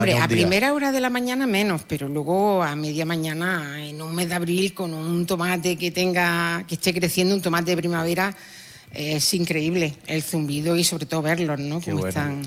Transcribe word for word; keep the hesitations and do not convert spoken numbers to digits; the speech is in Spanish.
Hombre, a día. primera hora de la mañana menos, pero luego a media mañana, en un mes de abril, con un tomate que tenga, que esté creciendo, un tomate de primavera, es increíble el zumbido y sobre todo verlos, ¿no? Qué Cómo bueno. están.